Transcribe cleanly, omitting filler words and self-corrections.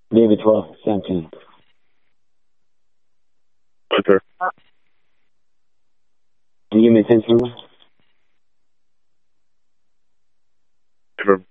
David 12, 17. Okay. Can you give me a 10 number?